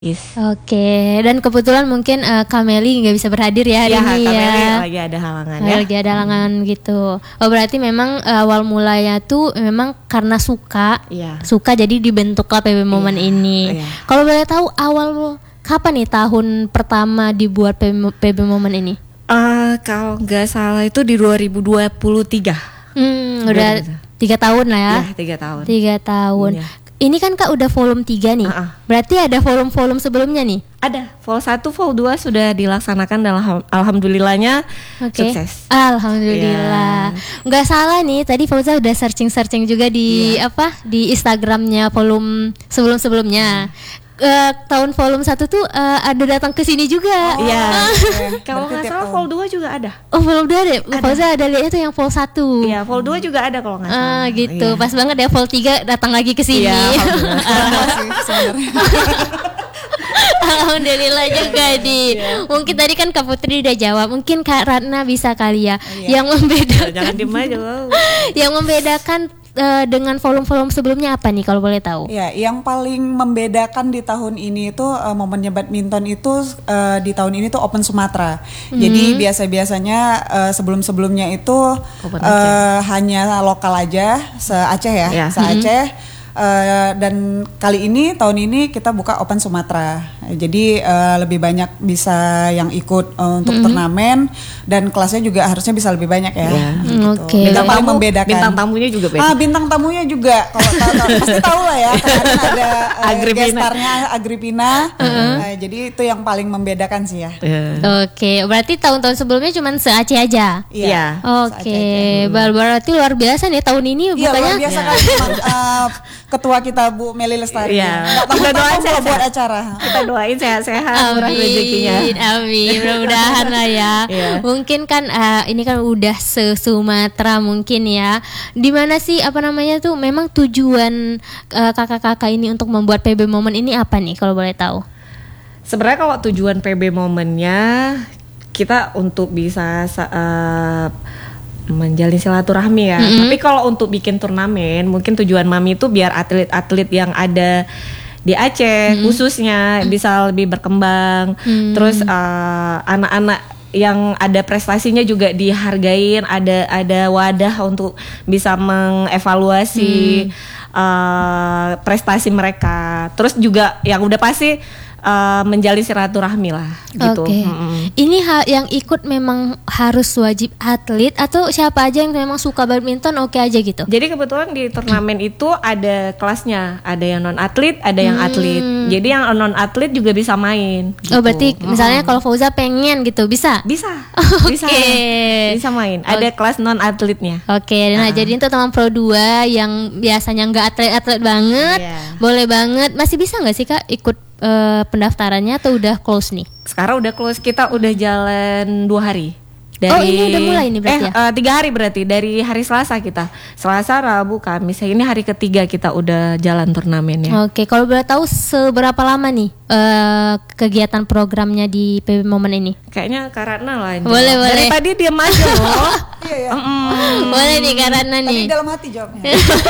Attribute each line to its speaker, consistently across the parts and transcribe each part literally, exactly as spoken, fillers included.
Speaker 1: Is.
Speaker 2: Oke, dan kebetulan mungkin uh, Kameli nggak bisa berhadir ya hari
Speaker 1: ya,
Speaker 2: ini ya.
Speaker 1: Kameli lagi ada halangan ya.
Speaker 2: Lagi ada halangan hmm. gitu. Oh berarti memang uh, awal mulanya tuh memang karena suka,
Speaker 1: ya.
Speaker 2: suka jadi dibentuklah P B Moment ya. ini. Ya. Kalau boleh tahu awal kapan nih tahun pertama dibuat P B Moment ini?
Speaker 1: Uh, kalau nggak salah itu di dua ribu dua puluh tiga.
Speaker 2: Hmm, udah tiga tahun lah ya.
Speaker 1: Ya, tiga tahun.
Speaker 2: Tiga tahun. Ya. Ini kan Kak udah volume tiga nih. Uh-uh. Berarti ada volume-volume sebelumnya nih?
Speaker 1: Ada. Vol satu, Vol dua sudah dilaksanakan dan alhamdulillahnya okay. sukses.
Speaker 2: Alhamdulillah. Yeah. Nggak salah nih, tadi Fauza udah searching-searching juga di yeah. apa? Di Instagramnya volume sebelum-sebelumnya. Uh, tahun volume satu tuh uh, ada datang ke sini juga.
Speaker 1: Iya. Oh, yeah. Kalau nggak salah vol dua juga ada.
Speaker 2: Oh, volume dua ada. Fauza ada lihat itu yang vol satu.
Speaker 1: Iya, vol dua juga ada kalau nggak salah.
Speaker 2: Ah, gitu. Yeah. Pas banget ya vol tiga datang lagi ke sini. Iya, alhamdulillah juga di. Yeah. Mungkin tadi kan Kak Putri udah jawab. Mungkin Kak Ratna bisa kali ya. Oh, yeah. Yang membedakan.
Speaker 1: Jangan diem aja loh.
Speaker 2: Yang membedakan Uh, dengan volume-volume sebelumnya apa nih kalau boleh tahu?
Speaker 3: Ya, yang paling membedakan di tahun ini itu uh, momennya badminton itu uh, di tahun ini tuh Open Sumatera. Mm-hmm. Jadi biasa-biasanya uh, sebelum-sebelumnya itu uh, hanya lokal aja, se-Aceh ya, yeah. se-Aceh. Mm-hmm. Uh, dan kali ini tahun ini kita buka Open Sumatera, jadi uh, lebih banyak bisa yang ikut uh, untuk mm-hmm. turnamen dan kelasnya juga harusnya bisa lebih banyak ya. Yeah.
Speaker 2: Gitu. Oke. Okay.
Speaker 1: Bintang tamu, membedakan. Bintang tamunya juga beda.
Speaker 3: Ah, bintang tamunya juga kalau tahu pasti tahu lah ya. Kemarin ada uh, gestarnya Agripina, uh-huh. uh, jadi itu yang paling membedakan sih ya.
Speaker 2: Yeah. Oke, okay. Berarti tahun-tahun sebelumnya cuma se-Aceh aja.
Speaker 1: Iya. Yeah.
Speaker 2: Oke, okay. hmm. berarti luar biasa nih tahun ini
Speaker 3: bukannya. Iya, luar biasa
Speaker 2: yeah.
Speaker 3: kan. Cuman, uh, ketua kita Bu Meli Lestari.
Speaker 1: Iya.
Speaker 3: Kita doain sehat buat acara.
Speaker 1: Kita doain sehat-sehat, murah rezekinya.
Speaker 2: Amin. Mudah-mudahan lah ya. Yeah. Mungkin kan uh, ini kan udah se-Sumatera mungkin ya. Di mana sih apa namanya tuh memang tujuan uh, kakak-kakak ini untuk membuat P B Moment ini apa nih kalau boleh tahu?
Speaker 1: Sebenarnya kalau tujuan P B Momennya kita untuk bisa uh, menjalin silaturahmi ya. Mm-hmm. Tapi kalau untuk bikin turnamen, mungkin tujuan Mami itu biar atlet-atlet yang ada di Aceh mm-hmm. khususnya bisa lebih berkembang. Mm-hmm. Terus uh, anak-anak yang ada prestasinya juga dihargain, ada ada wadah untuk bisa mengevaluasi mm. uh, prestasi mereka. Terus juga yang udah pasti Uh, menjalin silaturahmi lah gitu.
Speaker 2: Oke. Okay. Mm-hmm. Ini ha- yang ikut memang harus wajib atlet atau siapa aja yang memang suka badminton oke okay aja gitu?
Speaker 1: Jadi kebetulan di turnamen itu ada kelasnya, ada yang non atlet, ada yang hmm. atlet. Jadi yang non atlet juga bisa main. Gitu.
Speaker 2: Oh berarti mm-hmm. misalnya kalau Fauza pengen gitu bisa?
Speaker 1: Bisa.
Speaker 2: Okay.
Speaker 1: Bisa. Bisa main. Ada okay. kelas non atletnya.
Speaker 2: Oke. Okay. Nah uh. jadi untuk teman Pro dua yang biasanya nggak atlet-atlet banget, yeah. boleh banget. Masih bisa nggak sih Kak ikut Uh, pendaftarannya atau udah close nih?
Speaker 1: Sekarang udah close, kita udah jalan dua hari. Dari,
Speaker 2: oh ini udah mulai nih berarti
Speaker 1: eh,
Speaker 2: ya?
Speaker 1: Uh, tiga hari berarti, dari hari Selasa kita. Selasa, Rabu, Kamis. Ini hari ketiga kita udah jalan turnamennya.
Speaker 2: Oke, okay. Kalau boleh tahu seberapa lama nih uh, kegiatan programnya di P B Moment ini?
Speaker 1: Kayaknya Kak Ratna lah.
Speaker 2: Boleh, boleh.
Speaker 1: Dari tadi diam aja loh.
Speaker 3: Iya, iya.
Speaker 2: Mm. Boleh nih Kak Ratna nih.
Speaker 3: Tapi dalam hati jawabnya.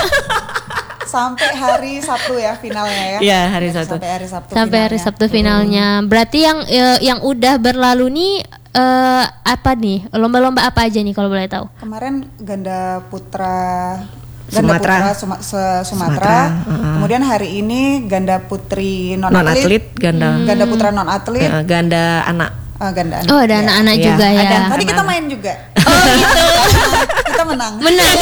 Speaker 3: Sampai hari Sabtu ya finalnya ya.
Speaker 1: Iya, hari Sabtu.
Speaker 3: Sampai hari Sabtu.
Speaker 2: Sampai
Speaker 3: finalnya.
Speaker 2: hari Sabtu finalnya. Hmm. Berarti yang uh, yang udah berlalu nih uh, apa nih? Lomba-lomba apa aja nih kalau boleh tahu?
Speaker 3: Kemarin ganda putra ganda
Speaker 1: Sumatera.
Speaker 3: putra Suma, se- Sumatera. Sumatera. Uh-huh. Kemudian hari ini ganda putri non atlet,
Speaker 1: non-atlet, ganda
Speaker 3: hmm. ganda putra non atlet,
Speaker 1: uh, ganda anak.
Speaker 3: Uh, ganda anak.
Speaker 2: Oh, ada ya. Anak-anak ya. juga ya.
Speaker 3: Ada. Tadi kita main juga.
Speaker 2: Oh, gitu.
Speaker 3: Kita menang.
Speaker 2: Menang.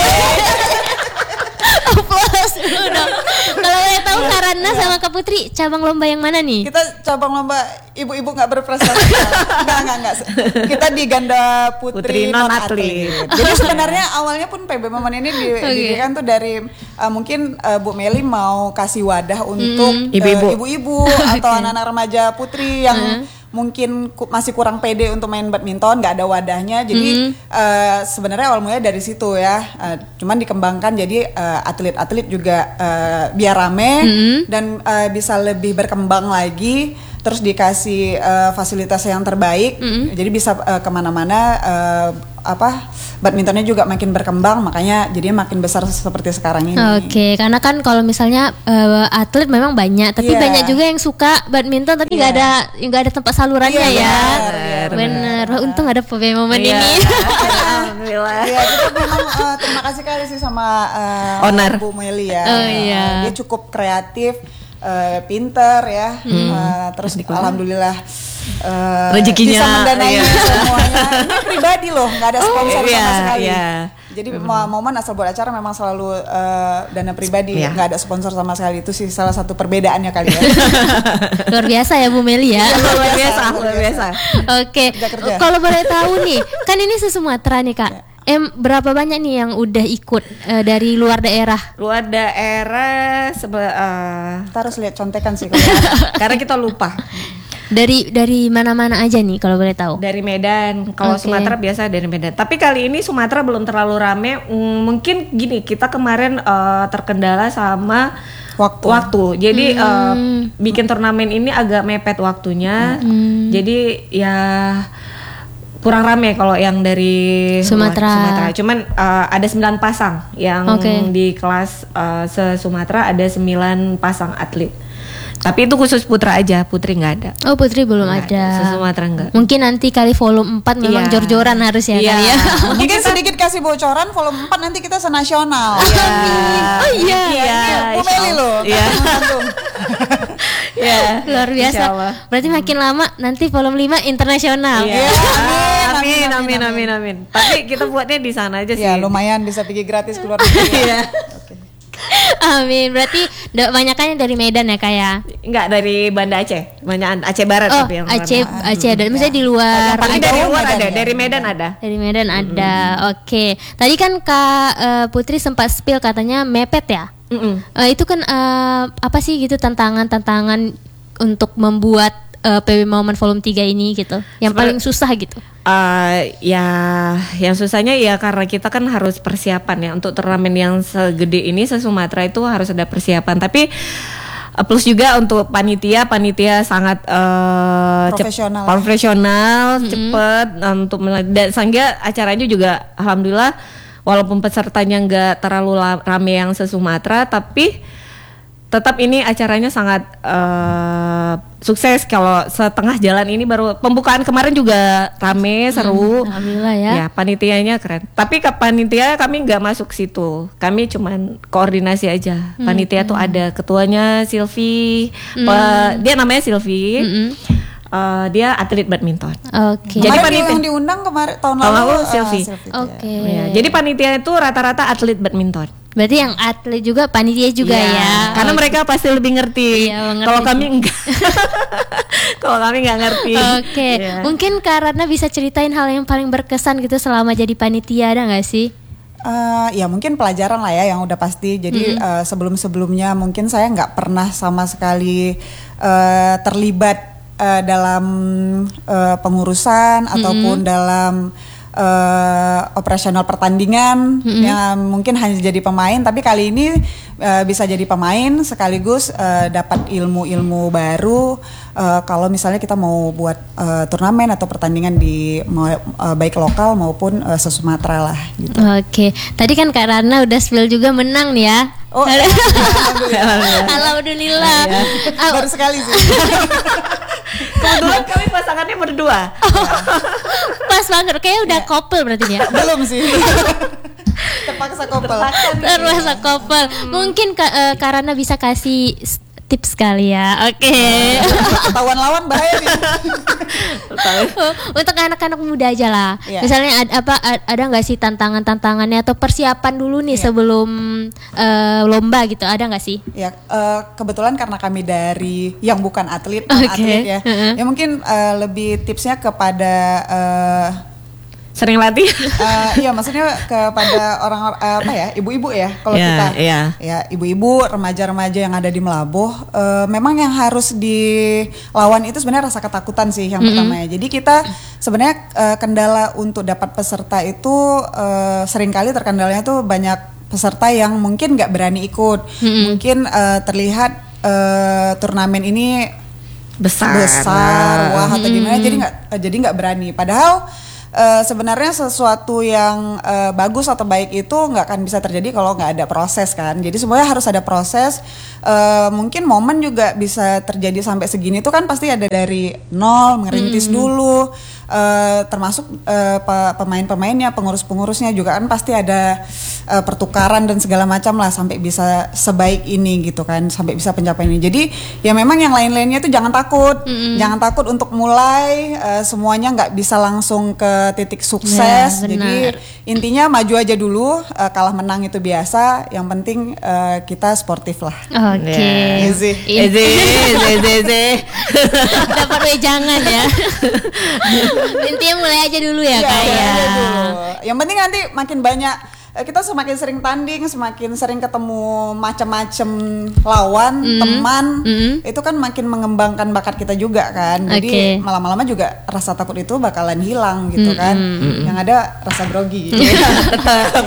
Speaker 2: Plus dong. Kalau boleh tahu Kak Ratna sama Kak Putri cabang lomba yang mana nih?
Speaker 3: Kita cabang lomba ibu-ibu nggak berprestasi. Enggak, enggak, enggak. Kita di ganda putri,
Speaker 1: putri non atlet.
Speaker 3: Jadi sebenarnya awalnya pun P B Moment ini didirikan okay. tuh dari uh, mungkin uh, Bu Meli mau kasih wadah untuk mm.
Speaker 1: ibu-ibu,
Speaker 3: uh, ibu-ibu atau okay. anak-anak remaja putri yang uh. mungkin ku, masih kurang pede untuk main badminton, nggak ada wadahnya, jadi mm. uh, sebenarnya awal mulanya dari situ ya, uh, cuman dikembangkan jadi uh, atlet-atlet juga uh, biar rame mm. dan uh, bisa lebih berkembang lagi, terus dikasih uh, fasilitas yang terbaik, mm. jadi bisa uh, kemana-mana uh, apa badmintonnya juga makin berkembang, makanya jadinya makin besar seperti sekarang ini.
Speaker 2: Oke, okay, karena kan kalau misalnya uh, atlet memang banyak, tapi yeah. banyak juga yang suka badminton tapi nggak yeah. ada nggak ada tempat salurannya yeah, ya. Bener, bener. bener. Untung ada P B Moment yeah. ini.
Speaker 3: Alhamdulillah. Ya, kita memang uh, terima kasih kali sih sama uh,
Speaker 1: owner
Speaker 3: Bu Meli ya.
Speaker 2: Oh, iya.
Speaker 3: uh, dia cukup kreatif, uh, pinter ya, hmm. uh, terus alhamdulillah. Uh,
Speaker 1: rezekinya
Speaker 3: bisa mendanai
Speaker 1: iya.
Speaker 3: semuanya. Ini pribadi loh, nggak ada sponsor oh, iya, sama sekali. Iya. Jadi mm-hmm. Momen asal buat acara memang selalu uh, dana pribadi, yeah. nggak ada sponsor sama sekali. Itu sih salah satu perbedaannya kali ya.
Speaker 2: Luar biasa ya Bu Meli ya.
Speaker 1: Luar biasa, luar biasa.
Speaker 2: Oke. Okay. Kalau boleh tahu nih, kan ini se-Sumatera nih Kak. Yeah. Em berapa banyak nih yang udah ikut uh, dari luar daerah?
Speaker 1: Luar daerah sebe- uh,
Speaker 3: kita harus lihat contekan sih
Speaker 1: karena kita lupa.
Speaker 2: Dari dari mana-mana aja nih kalau boleh tahu?
Speaker 1: Dari Medan. Kalau okay. Sumatera biasa dari Medan. Tapi kali ini Sumatera belum terlalu rame. Hmm, mungkin gini, kita kemarin uh, terkendala sama waktu. waktu. Jadi hmm. uh, bikin turnamen ini agak mepet waktunya. Hmm. Jadi ya kurang rame kalau yang dari
Speaker 2: Sumatera.
Speaker 1: Sumatera. Cuman uh, ada sembilan pasang yang okay. di kelas uh, se-Sumatera ada sembilan pasang atlet. Tapi itu khusus putra aja, putri nggak ada.
Speaker 2: Oh putri belum
Speaker 1: nggak
Speaker 2: ada.
Speaker 1: ada. Se-Sumatera nggak.
Speaker 2: Mungkin nanti kali volume empat memang yeah. jor-joran harus ya yeah. kali ya.
Speaker 3: Mungkin sedikit kasih bocoran volume empat nanti kita senasional.
Speaker 2: Yeah. Oh iya.
Speaker 3: Iya. Bu Meli loh.
Speaker 1: Iya.
Speaker 2: Ya, luar biasa. Berarti makin lama nanti volume lima internasional.
Speaker 1: Iya. Amin, amin, amin, amin. Tapi kita buatnya di sana aja sih.
Speaker 3: Ya, lumayan bisa pergi gratis keluar negeri.
Speaker 1: Iya.
Speaker 2: Amin. Berarti banyakannya dari Medan ya kayak?
Speaker 1: Enggak, dari Banda Aceh. Banyak Aceh Barat
Speaker 2: oh,
Speaker 1: tapi yang
Speaker 2: Aceh, ramai. Aceh dan misalnya di luar.
Speaker 1: Ada, dari luar ada, ya? Dari Medan ada.
Speaker 2: Dari Medan ada. Mm-hmm. Oke. Okay. Tadi kan Kak uh, Putri sempat spill katanya mepet ya? Mm-hmm. Uh, itu kan uh, apa sih gitu tantangan-tantangan untuk membuat uh, P B Moment Volume tiga ini gitu. Yang Seperti, paling susah gitu.
Speaker 1: Uh, ya yang susahnya ya karena kita kan harus persiapan ya untuk turnamen yang segede ini se-Sumatera itu harus ada persiapan. Tapi uh, plus juga untuk panitia panitia sangat uh,
Speaker 3: profesional,
Speaker 1: cep- profesional mm-hmm. cepet untuk dan sehingga acaranya juga alhamdulillah walaupun pesertanya nggak terlalu rame yang se-Sumatera tapi tetap ini acaranya sangat uh, sukses. Kalau setengah jalan ini baru pembukaan kemarin juga rame seru.
Speaker 2: Hmm, alhamdulillah ya.
Speaker 1: Ya panitianya keren. Tapi ke panitia kami nggak masuk situ. Kami cuman koordinasi aja. Hmm, panitia hmm. tuh ada ketuanya Silvi. Hmm. Pe- dia namanya Silvi. Hmm. Uh, dia atlet badminton.
Speaker 2: Oke.
Speaker 3: Okay. Jadi panitia yang diundang kemarin tahun lalu, lalu
Speaker 1: Silvi.
Speaker 2: Uh, Oke. Okay.
Speaker 1: Ya, jadi panitia itu rata-rata atlet badminton.
Speaker 2: Berarti yang atlet juga panitia juga ya, ya.
Speaker 1: Karena okay. mereka pasti lebih ngerti.
Speaker 2: Iya,
Speaker 1: kalau kami enggak. Kalau kami enggak ngerti.
Speaker 2: Oke. Okay. Yeah. Mungkin karena bisa ceritain hal yang paling berkesan gitu selama jadi panitia, ada nggak sih?
Speaker 3: Uh, ya mungkin pelajaran lah ya yang udah pasti. Jadi mm-hmm. uh, sebelum-sebelumnya mungkin saya nggak pernah sama sekali uh, terlibat uh, dalam uh, pengurusan mm-hmm. ataupun dalam Uh, operasional pertandingan mm-hmm. yang mungkin hanya jadi pemain, tapi kali ini uh, bisa jadi pemain sekaligus uh, dapat ilmu-ilmu baru uh, kalau misalnya kita mau buat uh, turnamen atau pertandingan di mau, uh, baik lokal maupun uh, se-Sumatera lah gitu.
Speaker 2: Oke, tadi kan Kak Rana udah spill juga menang nih ya.
Speaker 3: Oh,
Speaker 2: alhamdulillah. Alhamdulillah.
Speaker 3: Ya, baru sekali sih.
Speaker 1: Kebetulan kami pasangannya berdua.
Speaker 2: Oh, pas banget, kayaknya udah
Speaker 3: ya.
Speaker 2: Couple berarti dia.
Speaker 3: Belum sih. Terpaksa couple.
Speaker 2: Terpaksa couple. Hmm. Mungkin uh, Karana bisa kasih tips kali ya. Oke. Okay.
Speaker 3: Ketahuan lawan bahaya nih.
Speaker 2: Untuk anak-anak muda aja lah. Yeah. Misalnya ada apa ada nggak sih tantangan-tantangannya atau persiapan dulu nih yeah. sebelum uh, lomba gitu, ada nggak sih?
Speaker 3: Ya, uh, kebetulan karena kami dari yang bukan atlet, okay. atlet ya. Uh-huh. Ya mungkin uh, lebih tipsnya kepada uh,
Speaker 1: sering latih.
Speaker 3: Uh, iya, maksudnya kepada orang uh, apa ya, ibu-ibu ya. Kalau
Speaker 1: yeah,
Speaker 3: kita,
Speaker 1: yeah.
Speaker 3: ya ibu-ibu, remaja-remaja yang ada di Melabuh, uh, memang yang harus dilawan itu sebenarnya rasa ketakutan sih yang mm-hmm. pertama ya. Jadi kita sebenarnya uh, kendala untuk dapat peserta itu uh, seringkali terkendalanya tuh banyak peserta yang mungkin nggak berani ikut, mm-hmm. mungkin uh, terlihat uh, turnamen ini
Speaker 1: besar,
Speaker 3: besar, wah atau gimana, mm-hmm. jadi nggak jadi nggak berani. Padahal uh, sebenarnya sesuatu yang uh, bagus atau baik itu nggak akan bisa terjadi kalau nggak ada proses kan. Jadi semuanya harus ada proses. Uh, mungkin momen juga bisa terjadi sampai segini tuh kan pasti ada dari nol, merintis hmm. dulu. Uh, termasuk uh, pemain-pemainnya, pengurus-pengurusnya juga kan pasti ada uh, pertukaran dan segala macam lah sampai bisa sebaik ini gitu kan, sampai bisa pencapaian ini. Jadi ya memang yang lain-lainnya itu jangan takut, mm-hmm. jangan takut untuk mulai. Uh, semuanya nggak bisa langsung ke titik sukses. Ya, jadi intinya maju aja dulu, uh, kalah menang itu biasa. Yang penting uh, kita sportif lah.
Speaker 2: Oke. Okay.
Speaker 3: Easy,
Speaker 1: easy, easy, easy.
Speaker 2: Dapat wejangan ya. Intinya mulai aja dulu ya, ya kayak.
Speaker 3: Ya. Yang penting nanti makin banyak, kita semakin sering tanding, semakin sering ketemu macam-macam lawan, mm. teman, mm. itu kan makin mengembangkan bakat kita juga kan. Jadi okay. malam-lama juga rasa takut itu bakalan hilang gitu mm. kan. Mm. Yang ada rasa grogi.
Speaker 2: Tetap.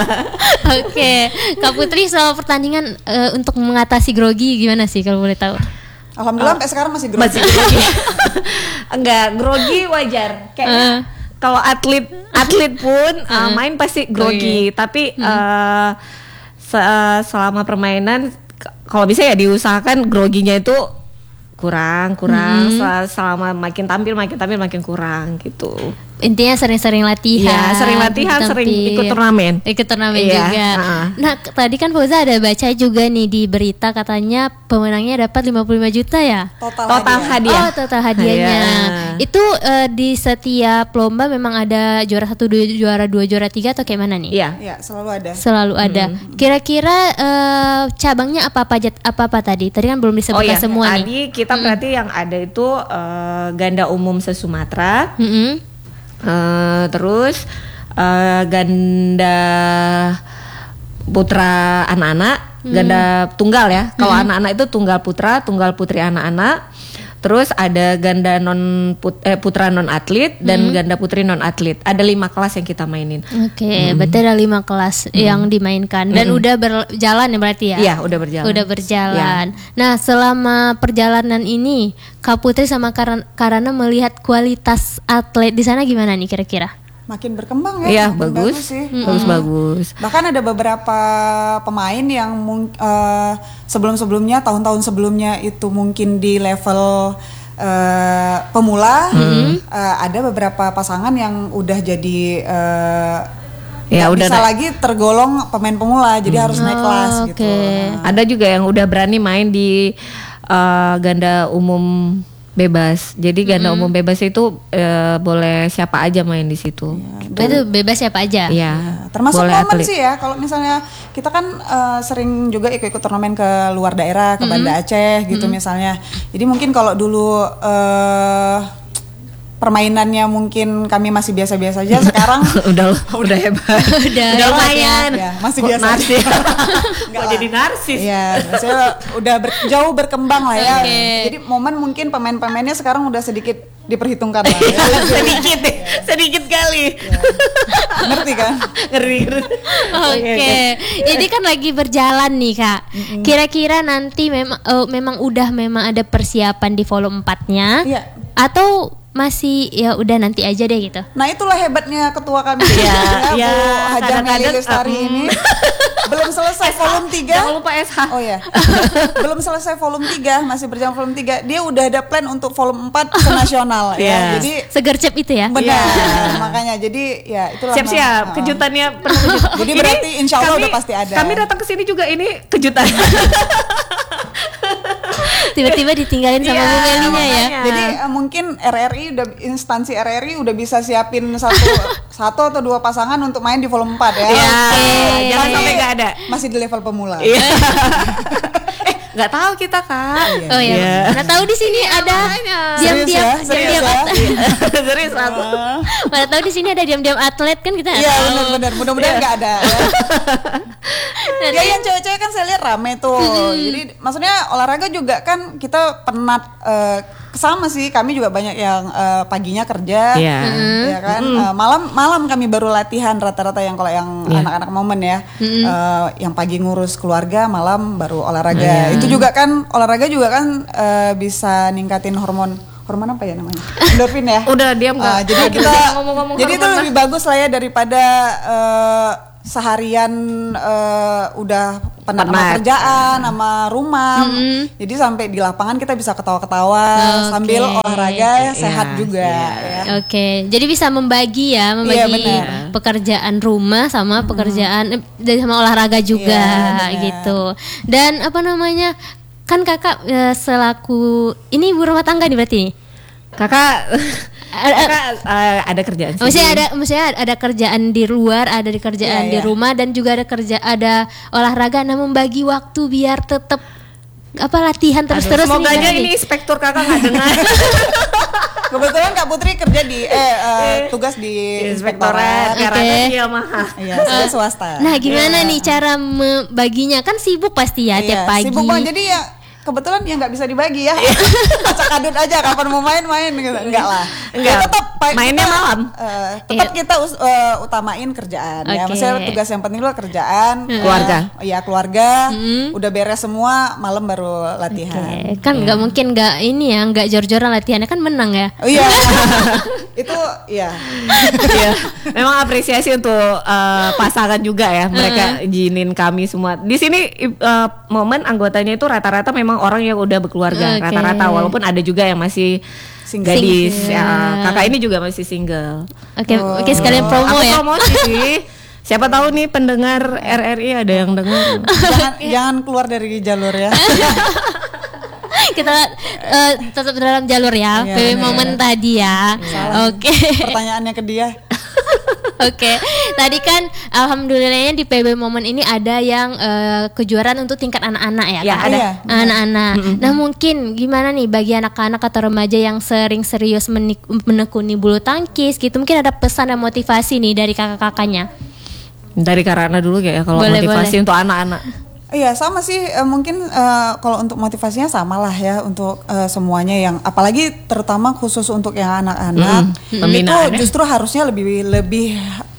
Speaker 2: Oke, Kak Putri soal pertandingan uh, untuk mengatasi grogi gimana sih kalau boleh tahu?
Speaker 3: Alhamdulillah sampai oh. sekarang masih grogi. Masih
Speaker 1: grogi. Enggak, grogi wajar. Kayaknya uh. kalau atlet atlet pun uh. Uh, main pasti grogi, oh, iya. tapi hmm. uh, se- selama permainan kalau bisa ya diusahakan groginya itu kurang kurang hmm. selama makin tampil makin tampil makin kurang gitu.
Speaker 2: Intinya sering-sering latihan.
Speaker 1: Iya, sering latihan, tampil. Sering ikut turnamen.
Speaker 2: Ikut turnamen
Speaker 1: iya,
Speaker 2: juga. Uh-uh. Nah, tadi kan Fauza ada baca juga nih di berita katanya pemenangnya dapat lima puluh lima juta ya?
Speaker 3: Total,
Speaker 1: total hadiah. hadiah.
Speaker 2: Oh, total hadiahnya. Yeah. Itu uh, di setiap lomba memang ada juara satu, dua, juara dua, juara tiga atau kayak mana nih?
Speaker 1: Iya,
Speaker 3: yeah. yeah, selalu ada.
Speaker 2: Selalu ada. Hmm. Kira-kira uh, cabangnya apa-apa apa-apa tadi? Tadi kan belum disebutkan oh, iya. semua
Speaker 1: Tadi
Speaker 2: nih.
Speaker 1: Tadi kita hmm. berarti yang ada itu uh, ganda umum se-Sumatera. Hmm. Uh, terus uh, ganda putra anak-anak, hmm. ganda tunggal ya. Kalau hmm. anak-anak itu tunggal putra, tunggal putri anak-anak. Terus ada ganda non put, eh, putra non atlet dan hmm. ganda putri non atlet. Ada lima kelas yang kita mainin.
Speaker 2: Oke, okay, hmm. berarti ada lima kelas hmm. yang dimainkan dan hmm. udah berjalan ya berarti ya?
Speaker 1: Iya, udah berjalan.
Speaker 2: Udah berjalan. Ya. Nah, selama perjalanan ini Kak Putri sama Kar- Karana melihat kualitas atlet di sana gimana nih kira-kira?
Speaker 3: Makin berkembang ya,
Speaker 1: iya,
Speaker 3: makin
Speaker 1: bagus,
Speaker 3: bagus sih,
Speaker 1: hmm. bagus-bagus.
Speaker 3: Bahkan ada beberapa pemain yang uh, sebelum-sebelumnya, tahun-tahun sebelumnya itu mungkin di level uh, pemula, hmm. uh, ada beberapa pasangan yang udah jadi uh, ya udah bisa na- lagi tergolong pemain pemula, jadi hmm. harus naik kelas oh, gitu.
Speaker 2: Okay.
Speaker 3: Nah.
Speaker 1: Ada juga yang udah berani main di uh, ganda umum bebas. Jadi ganda mm-hmm. umum bebas itu e, boleh siapa aja main di situ.
Speaker 2: Ya, itu bebas siapa aja.
Speaker 1: Iya.
Speaker 3: Ya, termasuk momen sih ya. Kalau misalnya kita kan e, sering juga ikut-ikut turnamen ke luar daerah, ke mm-hmm. Banda Aceh gitu mm-hmm. misalnya. Jadi mungkin kalau dulu e, permainannya mungkin kami masih biasa-biasa aja, sekarang
Speaker 1: udah udah hebat.
Speaker 2: udah
Speaker 1: udah lumayan.
Speaker 3: Ya, masih biasa.
Speaker 1: Narsis. Enggak jadi narsis.
Speaker 3: Iya, maksudnya udah ber, jauh berkembang lah ya. Okay. Jadi momen mungkin pemain-pemainnya sekarang udah sedikit diperhitungkan lah. Ya.
Speaker 1: sedikit deh, sedikit kali.
Speaker 3: Ya. Ngerti kan?
Speaker 1: Ngeri.
Speaker 2: Oke. Okay. Ini kan lagi berjalan nih, Kak. Mm-hmm. Kira-kira nanti memang uh, memang udah memang ada persiapan di volume empat-nya. Iya. Atau masih ya udah nanti aja deh gitu.
Speaker 3: Nah itulah hebatnya ketua kami ya, ya, Bu Hajar Meli Lestari um, ini belum selesai volume tiga.
Speaker 1: Jangan lupa S H.
Speaker 3: Oh ya. Belum selesai volume tiga, masih berjalan volume tiga. Dia udah ada plan untuk volume empat ke nasional ya. Jadi
Speaker 2: segercep itu ya.
Speaker 3: Benar. Yeah. Makanya jadi ya itulah.
Speaker 1: Siap-siap nah, kejutannya penuh kejutan.
Speaker 3: Jadi berarti insya Allah kami, udah pasti ada.
Speaker 1: Kami datang ke sini juga ini kejutan.
Speaker 2: Tiba-tiba ditinggalin sama Bu Melinya ya.
Speaker 3: Jadi uh, mungkin R R I udah instansi R R I udah bisa siapin satu satu atau dua pasangan untuk main di volume empat ya.
Speaker 1: Iya. Okay. Jangan sampai nggak ada.
Speaker 3: Masih di level pemula.
Speaker 1: Iya. eh nggak tahu kita Kak.
Speaker 2: Oh iya. Yeah. Nah tahu di sini
Speaker 1: iya,
Speaker 2: ada diam-diam
Speaker 3: ya?
Speaker 2: diam-diam
Speaker 3: atlet.
Speaker 1: Serius aku.
Speaker 2: Mana tahu di sini ada diam-diam atlet kan kita.
Speaker 3: Iya benar-benar. Mudah-mudahan nggak ada. Ya. Ya yang cewek-cewek kan saya lihat rame tuh. Hmm. Jadi maksudnya olahraga juga kan kita penat uh, sama sih, kami juga banyak yang uh, paginya kerja,
Speaker 1: yeah.
Speaker 3: mm-hmm. ya kan, mm-hmm. uh, malam malam kami baru latihan rata-rata yang kalau yang yeah. anak-anak momen ya, mm-hmm. uh, yang pagi ngurus keluarga, malam baru olahraga. Yeah. Itu juga kan olahraga juga kan uh, bisa ningkatin hormon hormon apa ya namanya? Endorfin ya.
Speaker 1: Udah diam nggak?
Speaker 3: Uh, jadi kita ngomong-ngomong jadi itu lebih bagus lah ya daripada uh, seharian uh, udah penat sama kerjaan sama rumah. Mm-hmm. Jadi sampai di lapangan kita bisa ketawa-ketawa okay. sambil olahraga yeah. sehat juga yeah. ya.
Speaker 2: Oke. Okay. Jadi bisa membagi ya, membagi yeah, pekerjaan rumah sama pekerjaan mm. eh, sama olahraga juga yeah, gitu. Dan apa namanya? Kan kakak e, selaku ini ibu rumah tangga nih berarti
Speaker 1: kakak kakak uh, ada kerjaan sih.
Speaker 2: Maksudnya ada maksudnya ada kerjaan di luar, ada di kerjaan yeah, di yeah. rumah dan juga ada kerja ada olahraga. Nah membagi waktu biar tetap apa latihan terus-terus.
Speaker 1: Semoga aja ini inspektur kakak nggak dengar.
Speaker 3: Kebetulan Kak Putri kerja di eh uh, tugas di inspektorat
Speaker 1: karena okay. dia mahal.
Speaker 3: Iya, uh, swasta.
Speaker 2: Nah, gimana yeah. nih cara membaginya? Kan sibuk pasti ya yeah, tiap pagi.
Speaker 3: Sibuk banget, jadi ya kebetulan ya nggak bisa dibagi ya. Acak adut aja kapan mau main-main gitu. Enggak lah.
Speaker 1: Enggak. Ya, tetap mainnya kita, malam.
Speaker 3: Uh, tetap yeah. kita uh, utamain kerjaan okay. ya. Maksudnya tugas yang penting dulu kerjaan,
Speaker 1: hmm. keluarga.
Speaker 3: Iya, uh, keluarga. Hmm. Udah beres semua, malam baru latihan.
Speaker 2: Okay. Kan nggak yeah. mungkin nggak ini ya, nggak jor-joran latihannya kan menang ya.
Speaker 3: Oh iya. Itu ya.
Speaker 1: Iya. Memang apresiasi untuk uh, pasangan juga ya. Mereka izinin kami semua. Di sini uh, momen anggotanya itu rata-rata memang orang yang udah berkeluarga okay. rata-rata, walaupun ada juga yang masih single. Gadis ya, kakak ini juga masih single.
Speaker 2: Oke, okay, oh. oke okay, sekalian promo
Speaker 1: Aku
Speaker 2: ya.
Speaker 1: Promosi sih. Siapa tahu nih pendengar R R I ada yang dengar.
Speaker 3: Jangan jangan keluar dari jalur ya.
Speaker 2: Kita uh, tetap dalam jalur ya. P W momen tadi ya. Oke. Okay.
Speaker 3: Pertanyaannya ke dia.
Speaker 2: Oke, okay. Tadi kan alhamdulillahnya di P B Momen ini ada yang uh, kejuaraan untuk tingkat anak-anak ya,
Speaker 1: ya
Speaker 2: kan?
Speaker 1: Ada
Speaker 2: anak-anak. Mm-hmm. Nah mungkin gimana nih bagi anak-anak atau remaja yang sering serius menik- menekuni bulu tangkis gitu, mungkin ada pesan dan motivasi nih dari kakak-kakaknya.
Speaker 1: Dari Kak Rana dulu ya kalau boleh, motivasi boleh. Untuk anak-anak.
Speaker 3: Iya sama sih uh, mungkin uh, kalau untuk motivasinya sama lah ya untuk uh, semuanya yang apalagi terutama khusus untuk yang anak-anak mm, itu justru harusnya lebih lebih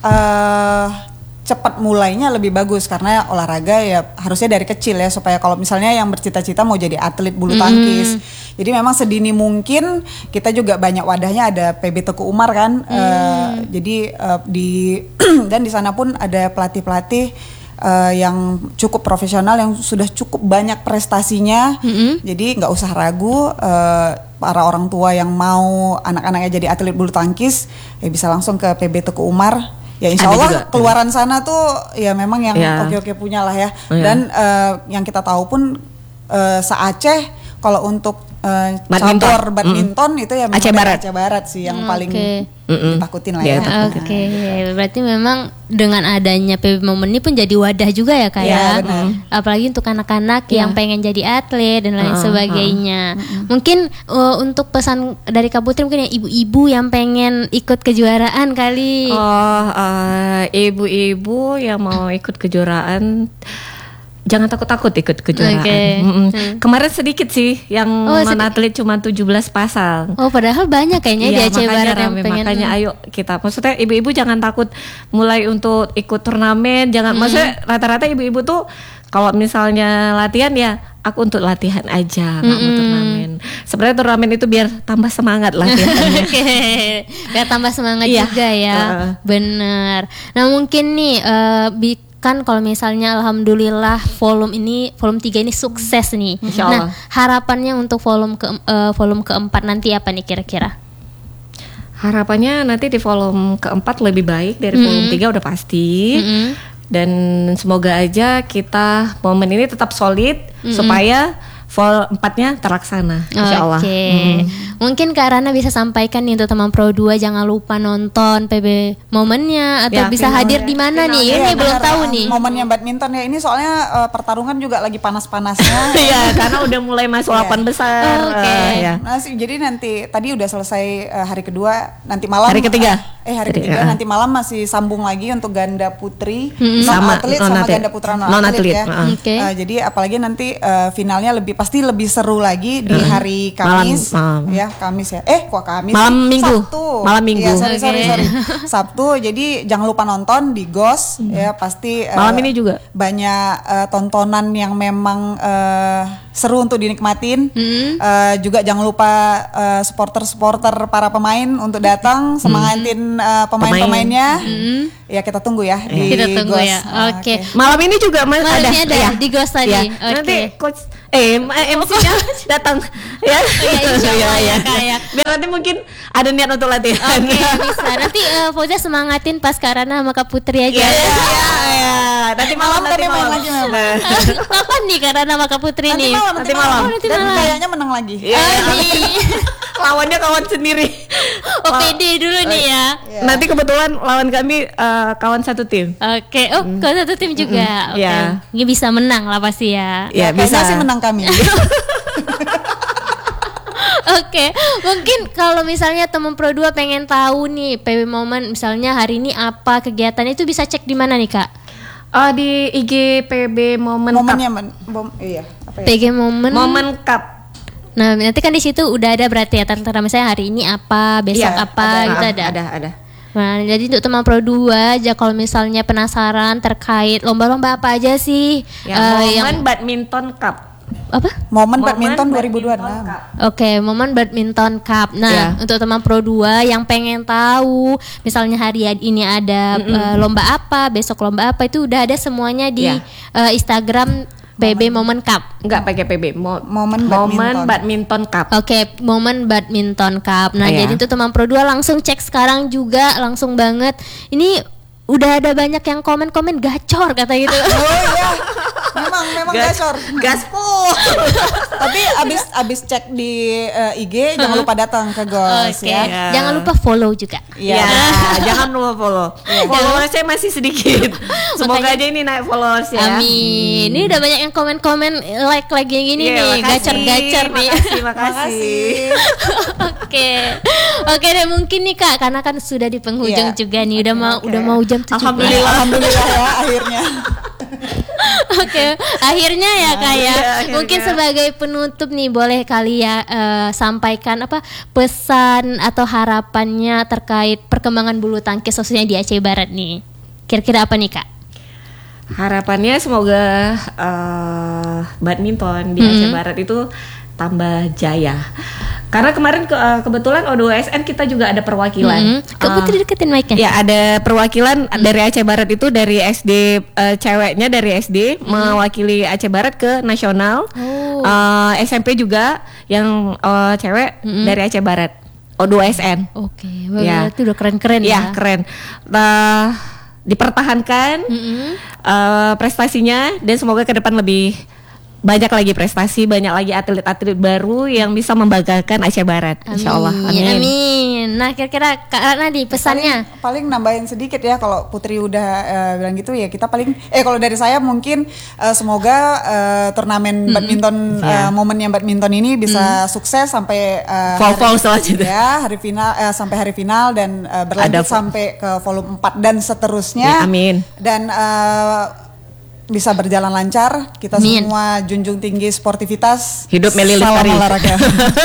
Speaker 3: uh, cepat mulainya lebih bagus karena olahraga ya harusnya dari kecil ya supaya kalau misalnya yang bercita-cita mau jadi atlet bulu tangkis mm. jadi memang sedini mungkin kita juga banyak wadahnya ada P B Teguh Umar kan mm. uh, jadi uh, di dan di sana pun ada pelatih-pelatih Uh, yang cukup profesional yang sudah cukup banyak prestasinya, mm-hmm. jadi nggak usah ragu uh, para orang tua yang mau anak-anaknya jadi atlet bulu tangkis ya bisa langsung ke P B Teguh Umar ya insya Allah juga, keluaran ya. Sana tuh ya memang yang ya. oke-oke punya lah ya oh, ya. Dan uh, yang kita tahu pun uh, se-Aceh kalau untuk uh, cabur badminton mm. itu ya
Speaker 1: Aceh Barat.
Speaker 3: Aceh Barat sih yang mm, paling
Speaker 2: okay.
Speaker 3: ditakutin lah ya.
Speaker 2: Oke, okay. Berarti memang dengan adanya P B Momen ini pun jadi wadah juga ya Kak ya. ya? Apalagi untuk anak-anak ya. Yang pengen jadi atlet dan lain uh, sebagainya. Uh, uh. Mungkin uh, untuk pesan dari Kak Putri mungkin ya ibu-ibu yang pengen ikut kejuaraan kali.
Speaker 1: Oh, uh, ibu-ibu yang mau ikut kejuaraan jangan takut-takut ikut kejuaraan. Okay. Hmm. Kemarin sedikit sih yang oh, non atlet cuma tujuh belas pasang.
Speaker 2: Oh, padahal banyak kayaknya iya, di Aceh Barat yang pengen.
Speaker 1: Makanya ayo kita. Maksudnya ibu-ibu jangan takut mulai untuk ikut turnamen, jangan hmm. maksudnya rata-rata ibu-ibu tuh kalau misalnya latihan ya aku untuk latihan aja, nggak hmm. mau turnamen. Sebenarnya turnamen itu biar tambah semangat latihannya.
Speaker 2: Okay. Biar tambah semangat
Speaker 1: iya.
Speaker 2: juga ya. Uh. Bener. Nah, mungkin nih uh, bi- kan kalau misalnya alhamdulillah volume ini volume tiga ini sukses nih. Nah, harapannya untuk volume ke uh, volume keempat nanti apa nih kira-kira?
Speaker 1: Harapannya nanti di volume keempat lebih baik dari mm-hmm. volume tiga udah pasti. Mm-hmm. Dan semoga aja kita momen ini tetap solid mm-hmm. supaya vol empatnya terlaksana insyaallah.
Speaker 2: Oke. Okay. Hmm. Mungkin Kak Rana bisa sampaikan nih untuk teman Pro dua jangan lupa nonton P B momennya atau ya, bisa hadir di mana nih? Ini ya, belum tahu nih.
Speaker 3: Momennya badminton ya ini soalnya uh, pertarungan juga lagi panas-panasnya.
Speaker 1: Iya, karena udah mulai masuk delapan besar.
Speaker 2: Oh, Oke. Okay.
Speaker 1: Uh, ya.
Speaker 3: Nah, jadi nanti tadi udah selesai uh, hari kedua, nanti malam
Speaker 1: hari ketiga.
Speaker 3: Uh, eh hari ketiga uh. nanti malam masih sambung lagi untuk ganda putri
Speaker 2: hmm.
Speaker 3: non
Speaker 1: sama
Speaker 3: atlet
Speaker 1: non
Speaker 3: sama ganda putra non, non atlet, atlet ya.
Speaker 1: Uh.
Speaker 2: Okay.
Speaker 3: Uh, jadi apalagi nanti uh, finalnya lebih pasti lebih seru lagi di hari Kamis
Speaker 1: malam, malam.
Speaker 3: ya Kamis ya eh kok Kamis
Speaker 1: malam
Speaker 3: sih?
Speaker 1: Minggu
Speaker 3: Sabtu
Speaker 1: malam Minggu
Speaker 3: ya sorry sorry sorry Sabtu jadi jangan lupa nonton di Ghost hmm. ya pasti
Speaker 1: malam uh, ini juga
Speaker 3: banyak uh, tontonan yang memang uh, seru untuk dinikmatin.
Speaker 2: Mm-hmm.
Speaker 3: Uh, juga jangan lupa uh, supporter-supporter para pemain untuk datang semangatin uh, pemain-pemainnya.
Speaker 2: Mm-hmm.
Speaker 3: Ya kita tunggu ya di
Speaker 2: kita tunggu
Speaker 3: Ghost.
Speaker 2: ya. Oke. Okay.
Speaker 3: Okay.
Speaker 1: Malam ini juga ma-
Speaker 2: Malam
Speaker 1: ada,
Speaker 2: ini ada
Speaker 1: ya.
Speaker 2: di Ghost tadi.
Speaker 1: Ya.
Speaker 2: Oke.
Speaker 1: Nanti coach eh M C-nya datang ya.
Speaker 2: Iya, insya Allah ya, Kak, ya.
Speaker 1: Biar nanti mungkin ada niat untuk latihan.
Speaker 2: Oke, okay, bisa. Nanti uh, Fauza semangatin pas Karana sama Kak Putri aja.
Speaker 1: Iya, iya, iya. Nanti malam, nanti
Speaker 3: main
Speaker 1: malam.
Speaker 3: lagi memang.
Speaker 2: Kapan nih Karana sama Kak Putri
Speaker 3: Nanti
Speaker 2: nih?
Speaker 3: malam,
Speaker 1: Nanti malam.
Speaker 2: Oh, nanti
Speaker 3: Dan
Speaker 2: malam.
Speaker 3: kayaknya menang lagi.
Speaker 1: Iya. Lawannya kawan sendiri.
Speaker 2: O P D dulu nih ya.
Speaker 3: Iya.
Speaker 1: Nanti kebetulan lawan kami uh, kawan satu tim.
Speaker 2: Oke, oh kau satu tim juga. Oke,
Speaker 1: Iya.
Speaker 2: ini bisa menang lah pasti ya.
Speaker 1: Ya,
Speaker 3: Kayaknya
Speaker 1: bisa
Speaker 3: sih menang kami.
Speaker 2: Oke, mungkin kalau misalnya teman Pro dua pengen tahu nih P B Moment misalnya hari ini apa kegiatan itu bisa cek di mana nih Kak?
Speaker 1: Uh, di I G P B Moment
Speaker 3: Momennya
Speaker 1: Cup.
Speaker 3: men, bom, iya. Apa ya?
Speaker 2: P G Moment.
Speaker 1: Moment Cup.
Speaker 2: Nah, nanti kan di situ udah ada berarti ya tentara misalnya hari ini apa, besok
Speaker 1: Iya,
Speaker 2: apa
Speaker 1: ada,
Speaker 2: gitu
Speaker 1: ada.
Speaker 2: ada.
Speaker 1: Ada, ada.
Speaker 2: Nah, jadi untuk teman Pro dua aja kalau misalnya penasaran terkait lomba-lomba apa aja sih
Speaker 1: Ya,
Speaker 2: eh,
Speaker 1: Moment Badminton Cup.
Speaker 2: apa?
Speaker 3: Momen
Speaker 1: Momen
Speaker 3: badminton dua ribu dua puluh
Speaker 1: Badminton
Speaker 3: enam.
Speaker 1: Cup.
Speaker 2: Oke, momen badminton cup. Nah,
Speaker 1: Ya.
Speaker 2: untuk teman Pro dua yang pengen tahu, misalnya hari ini ada uh, lomba apa, besok lomba apa, itu udah ada semuanya di
Speaker 1: Ya.
Speaker 2: uh, Instagram P B Moment Cup.
Speaker 1: Enggak pakai P B. Mo-
Speaker 3: Momen
Speaker 1: Moment
Speaker 3: badminton.
Speaker 1: Badminton Cup.
Speaker 2: Oke, momen badminton cup. Nah,
Speaker 1: Iya.
Speaker 2: jadi itu teman Pro dua langsung cek sekarang juga, langsung banget. Ini udah ada banyak yang komen-komen gacor kata gitu.
Speaker 3: Oh iya. Memang memang
Speaker 1: Gas-
Speaker 3: gacor.
Speaker 1: Gaspol.
Speaker 3: Tapi abis abis cek di uh, I G jangan lupa datang ke Ghost
Speaker 2: Oke,
Speaker 3: ya.
Speaker 1: Ya.
Speaker 2: jangan lupa follow juga.
Speaker 3: Iya.
Speaker 1: Ya, jangan lupa follow. Followersnya masih sedikit. Semoga
Speaker 2: Makanya-
Speaker 1: aja ini naik followers ya.
Speaker 2: Amin. Ini udah banyak yang komen-komen like lagi yang gini
Speaker 1: Iya,
Speaker 2: nih,
Speaker 1: makasih,
Speaker 2: gacor-gacor nih.
Speaker 1: Makasih, makasih.
Speaker 2: Oke, oke deh mungkin nih Kak, karena kan sudah di penghujung
Speaker 3: Iya.
Speaker 2: juga nih, udah
Speaker 3: Oke,
Speaker 2: mau
Speaker 3: oke.
Speaker 2: udah mau jam tujuh belas.
Speaker 1: Alhamdulillah.
Speaker 3: Alhamdulillah ya akhirnya.
Speaker 2: Oke, akhirnya ya Kak ya.
Speaker 1: Iya, akhirnya.
Speaker 2: Mungkin sebagai penutup nih boleh kali ya eh, sampaikan apa pesan atau harapannya terkait perkembangan bulu tangkis khususnya di Aceh Barat nih. Kira-kira apa nih Kak?
Speaker 1: Harapannya semoga uh, badminton di Aceh Barat itu tambah jaya. Karena kemarin ke, uh, kebetulan O dua S N kita juga ada perwakilan.
Speaker 2: Mm-hmm. Kak Putri deketin mic-nya.
Speaker 1: Ya, ada perwakilan dari Aceh Barat itu dari S D uh, ceweknya dari S D mewakili Aceh Barat ke nasional.
Speaker 2: Oh.
Speaker 1: Uh, S M P juga yang uh, cewek dari Aceh Barat. O dua S N.
Speaker 2: Oke,
Speaker 1: Ya.
Speaker 2: berarti udah keren-keren ya.
Speaker 1: Ya, keren. Nah, dipertahankan
Speaker 2: Mm-mm.
Speaker 1: uh, prestasinya dan semoga ke depan lebih banyak lagi prestasi, banyak lagi atlet-atlet baru yang bisa membanggakan Aceh Barat. Insya Allah.
Speaker 2: Amin. Amin. Nah, kira-kira Kak Nadi pesannya?
Speaker 3: Paling, paling nambahin sedikit ya kalau Putri udah uh, bilang gitu ya kita paling eh kalau dari saya mungkin uh, semoga uh, turnamen badminton
Speaker 1: Iya.
Speaker 3: uh, momennya badminton ini bisa sukses sampai uh,
Speaker 1: Fall-fall
Speaker 3: hari-
Speaker 1: selanjutnya.
Speaker 3: ya hari final uh, sampai hari final dan uh,
Speaker 1: Ada
Speaker 3: berlanjut
Speaker 1: vo-
Speaker 3: sampai ke volume empat dan seterusnya.
Speaker 1: Ya, amin.
Speaker 3: Dan uh, bisa berjalan lancar. Kita
Speaker 2: Amin.
Speaker 3: semua junjung tinggi sportivitas.
Speaker 1: Hidup Meli
Speaker 3: Salam
Speaker 1: Lestari.
Speaker 3: olahraga.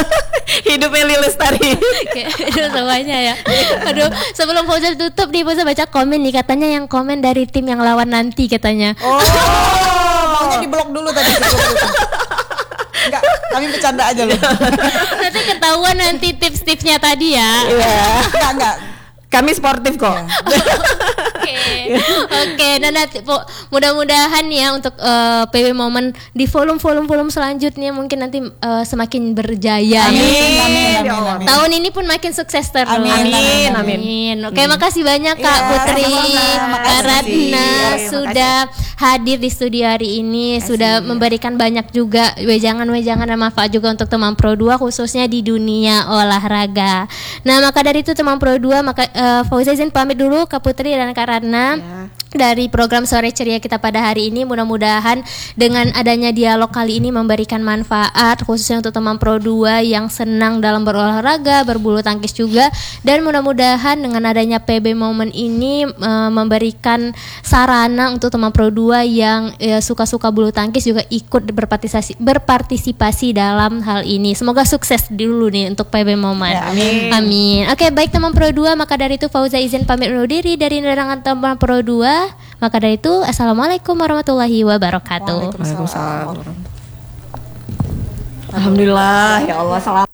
Speaker 1: Hidup Meli Lestari.
Speaker 2: Oke, itu semuanya ya. Aduh, sebelum Fauza tutup nih, Fauza baca komen nih, katanya yang komen dari tim yang lawan nanti katanya.
Speaker 3: Oh, maunya diblok dulu tadi sebelum itu. Enggak, kami bercanda aja loh.
Speaker 2: Nanti ketahuan nanti tips-tipsnya tadi ya.
Speaker 1: Iya.
Speaker 3: Enggak, enggak.
Speaker 1: Kami sportif kok.
Speaker 2: Oke, oke. Dan nanti po- mudah-mudahan ya untuk eh, P W Moment di volume-volume-volume selanjutnya mungkin nanti eh, semakin berjaya.
Speaker 3: Amin,
Speaker 2: ya.
Speaker 3: amin,
Speaker 1: Ya
Speaker 3: amin,
Speaker 1: Allah.
Speaker 3: amin.
Speaker 2: Tahun ini pun makin sukses terus.
Speaker 3: Amin,
Speaker 1: amin, amin.
Speaker 2: Oke, makasih banyak Kak
Speaker 3: Iya,
Speaker 2: Putri,
Speaker 3: sama-sama.
Speaker 2: Kak
Speaker 3: Makasih.
Speaker 2: Ratna
Speaker 1: Iya,
Speaker 2: sudah hadir di studio hari ini, sudah memberikan banyak juga wejangan-wejangan dan manfaat juga untuk teman Pro dua khususnya di dunia olahraga. Nah, maka dari itu teman Pro dua maka eh, Fauza izin pamit dulu Kak Putri dan Kak Ratna.
Speaker 1: Ya.
Speaker 2: Dari program Sore Ceria kita pada hari ini, mudah-mudahan dengan adanya dialog kali ini memberikan manfaat khususnya untuk teman Pro dua yang senang dalam berolahraga, berbulu tangkis juga, dan mudah-mudahan dengan adanya P B Moment ini e, memberikan sarana untuk teman Pro dua yang e, suka-suka bulu tangkis juga ikut berpartisipasi berpartisipasi dalam hal ini. Semoga sukses dulu nih untuk P B Moment.
Speaker 3: Ya, amin.
Speaker 2: Amin. Oke, baik teman Pro dua, maka dari itu Fauza izin pamit undur diri dari nerangan teman Pro dua. Maka dari itu, assalamualaikum warahmatullahi wabarakatuh.
Speaker 3: Waalaikumsalam.
Speaker 1: Alhamdulillah, ya Allah, selamat.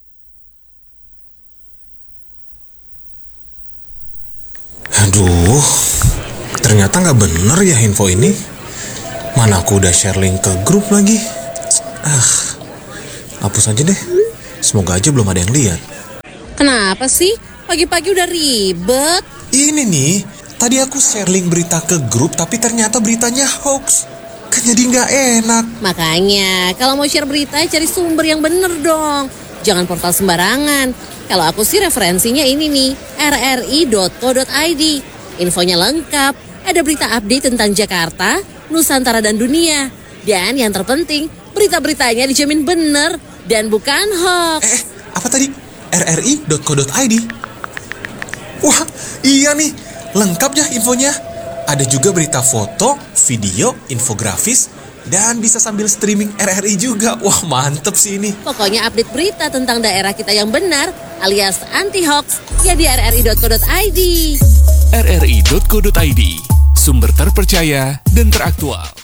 Speaker 4: Aduh, ternyata nggak bener ya info ini. Mana aku udah share link ke grup lagi. Ah, hapus aja deh. Semoga aja belum ada yang lihat.
Speaker 5: Kenapa sih? Pagi-pagi udah ribet.
Speaker 4: Ini nih, tadi aku share link berita ke grup tapi ternyata beritanya hoax. Kan jadi nggak enak.
Speaker 5: Makanya, kalau mau share berita cari sumber yang bener dong. Jangan portal sembarangan. Kalau aku sih referensinya ini nih, r r i dot co dot i d. Infonya lengkap, ada berita update tentang Jakarta, Nusantara dan dunia. Dan yang terpenting, berita-beritanya dijamin bener dan bukan hoax.
Speaker 4: Eh, apa tadi? r r i dot co dot i d. Wah, iya nih, lengkap ya infonya. Ada juga berita foto, video, infografis, dan bisa sambil streaming R R I juga. Wah, mantep sih ini.
Speaker 5: Pokoknya update berita tentang daerah kita yang benar alias anti hoax ya di r r i dot co dot i d.
Speaker 6: r r i dot co dot i d, sumber terpercaya dan teraktual.